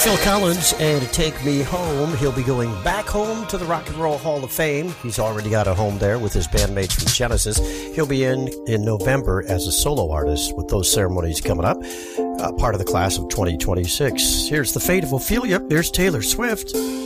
Phil Collins and Take Me Home. He'll be going back home to the Rock and Roll Hall of Fame. He's already got a home there with his bandmates from Genesis. He'll be in November as a solo artist with those ceremonies coming up. Part of the class of 2026. Here's The Fate of Ophelia. There's Taylor Swift.